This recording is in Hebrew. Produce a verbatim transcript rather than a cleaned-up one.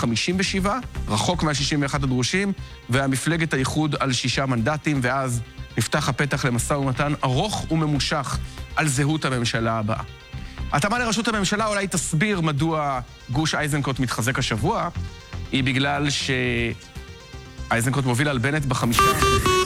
חמישים ושבע, רחוק מה-שישים ואחת הדרושים, והמפלגת האיחוד על שישה מנדטים, ואז נפתח הפתח למשא ומתן ארוך וממושך על זהות הממשלה הבאה. התאמה לראשות הממשלה אולי תסביר מדוע גוש איזנקוט מתחזק השבוע, היא בגלל שאיזנקוט מוביל על בנט בחמישה...